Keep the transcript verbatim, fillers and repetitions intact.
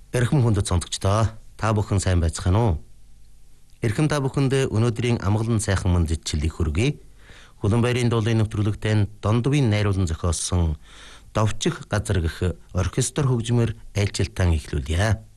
Эрхэм хүндэт сонсогчдоо та бүхэн сайн байцгаана уу? Эрхэм та бүхэнд өнөөдрийн амгалан сайхан мэндчилийг хүргэе. Хөлбөмбөөрийн дуулын нэвтрүүлэгтэн Дондовын найруулан зохиосон Довчих газар гэх оркестр хөгжмөр айлчилтан эхлүүлье.